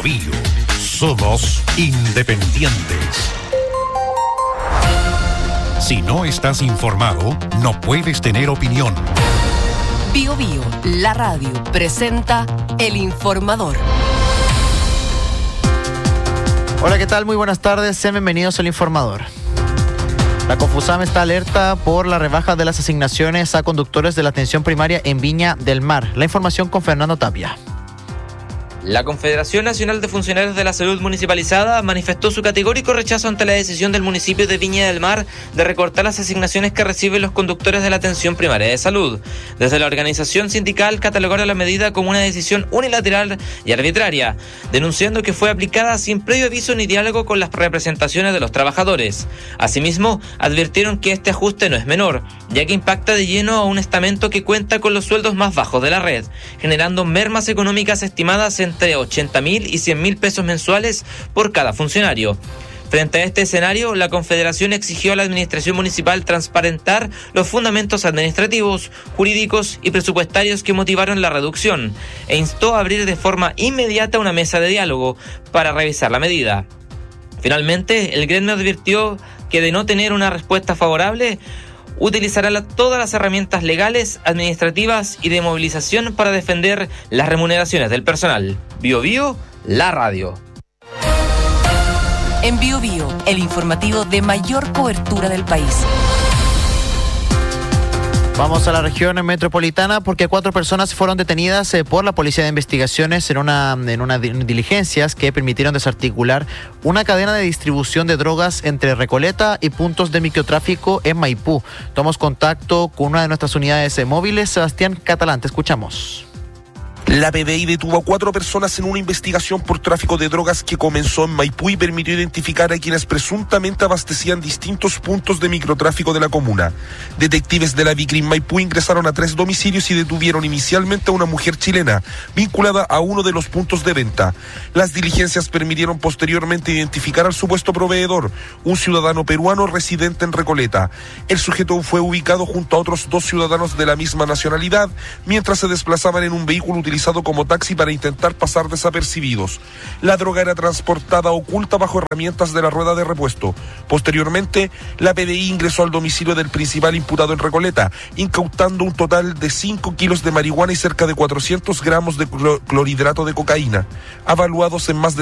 Biobío. Somos independientes. Si no estás informado, no puedes tener opinión. Biobío, la radio, presenta El Informador. Hola, ¿qué tal? Muy buenas tardes, sean bienvenidos al Informador. La Confusam está alerta por la rebaja de las asignaciones a conductores de la atención primaria en Viña del Mar. La información con Fernando Tapia. La Confederación Nacional de Funcionarios de la Salud Municipalizada manifestó su categórico rechazo ante la decisión del municipio de Viña del Mar de recortar las asignaciones que reciben los conductores de la atención primaria de salud. Desde la organización sindical catalogaron la medida como una decisión unilateral y arbitraria, denunciando que fue aplicada sin previo aviso ni diálogo con las representaciones de los trabajadores. Asimismo, advirtieron que este ajuste no es menor, ya que impacta de lleno a un estamento que cuenta con los sueldos más bajos de la red, generando mermas económicas estimadas entre 80.000 y 100.000 pesos mensuales por cada funcionario. Frente a este escenario, la Confederación exigió a la administración municipal transparentar los fundamentos administrativos, jurídicos y presupuestarios que motivaron la reducción e instó a abrir de forma inmediata una mesa de diálogo para revisar la medida. Finalmente, el gremio advirtió que de no tener una respuesta favorable, utilizará todas las herramientas legales, administrativas y de movilización para defender las remuneraciones del personal. Biobío, la radio. En Biobío, el informativo de mayor cobertura del país. Vamos a la región metropolitana porque 4 personas fueron detenidas por la Policía de Investigaciones en una diligencias que permitieron desarticular una cadena de distribución de drogas entre Recoleta y puntos de microtráfico en Maipú. Tomamos contacto con una de nuestras unidades móviles, Sebastián Catalán, te escuchamos. La PDI detuvo a 4 personas en una investigación por tráfico de drogas que comenzó en Maipú y permitió identificar a quienes presuntamente abastecían distintos puntos de microtráfico de la comuna. Detectives de la Vicrim Maipú ingresaron a 3 domicilios y detuvieron inicialmente a una mujer chilena, vinculada a uno de los puntos de venta. Las diligencias permitieron posteriormente identificar al supuesto proveedor, un ciudadano peruano residente en Recoleta. El sujeto fue ubicado junto a otros 2 ciudadanos de la misma nacionalidad, mientras se desplazaban en un vehículo utilizado como taxi para intentar pasar desapercibidos. La droga era transportada oculta bajo herramientas de la rueda de repuesto. Posteriormente, la PDI ingresó al domicilio del principal imputado en Recoleta, incautando un total de 5 kilos de marihuana y cerca de 400 gramos de clorhidrato de cocaína, avaluados en más de